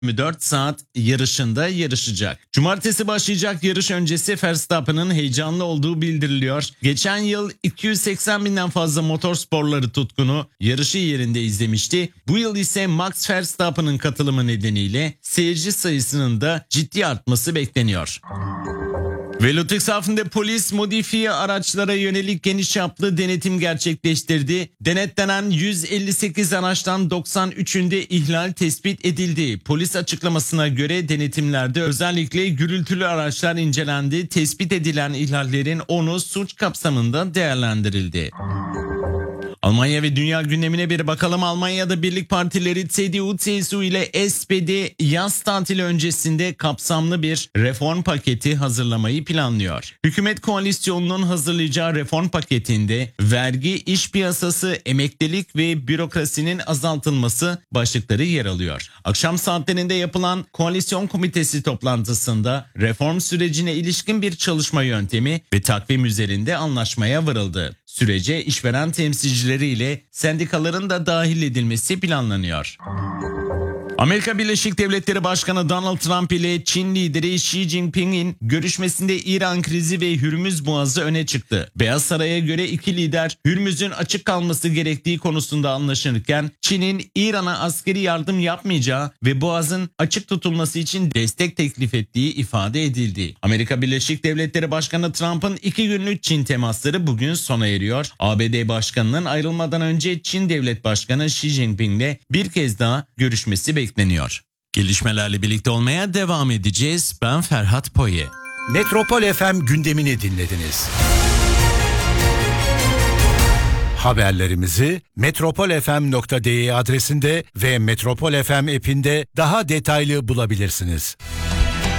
24 saat yarışında yarışacak. Cumartesi başlayacak yarış öncesi Verstappen'ın heyecanlı olduğu bildiriliyor. Geçen yıl 280 binden fazla motorsporları tutkunu yarışı yerinde izlemişti. Bu yıl ise Max Verstappen'ın katılımı nedeniyle seyirci sayısının da ciddi artması bekleniyor. Ve Ludwigshafen polis modifiye araçlara yönelik geniş çaplı denetim gerçekleştirdi. Denetlenen 158 araçtan 93'ünde ihlal tespit edildi. Polis açıklamasına göre denetimlerde özellikle gürültülü araçlar incelendi. Tespit edilen ihlallerin 10'u suç kapsamında değerlendirildi. Almanya ve dünya gündemine bir bakalım. Almanya'da birlik partileri CDU, CSU ile SPD yaz tatili öncesinde kapsamlı bir reform paketi hazırlamayı planlıyor. Hükümet koalisyonunun hazırlayacağı reform paketinde vergi, iş piyasası, emeklilik ve bürokrasinin azaltılması başlıkları yer alıyor. Akşam saatlerinde yapılan koalisyon komitesi toplantısında reform sürecine ilişkin bir çalışma yöntemi ve takvim üzerinde anlaşmaya varıldı. Sürece işveren temsilcileriyle sendikaların da dahil edilmesi planlanıyor. Amerika Birleşik Devletleri Başkanı Donald Trump ile Çin lideri Xi Jinping'in görüşmesinde İran krizi ve Hürmüz Boğazı öne çıktı. Beyaz Saray'a göre iki lider Hürmüz'ün açık kalması gerektiği konusunda anlaşırken Çin'in İran'a askeri yardım yapmayacağı ve Boğaz'ın açık tutulması için destek teklif ettiği ifade edildi. Amerika Birleşik Devletleri Başkanı Trump'ın 2 günlük Çin temasları bugün sona eriyor. ABD Başkanı'nın ayrılmadan önce Çin Devlet Başkanı Xi Jinping'le bir kez daha görüşmesi bekleniyor. Gelişmelerle birlikte olmaya devam edeceğiz. Ben Ferhat Poye. Metropol FM gündemini dinlediniz. Haberlerimizi metropolfm.de adresinde ve Metropol FM app'inde daha detaylı bulabilirsiniz.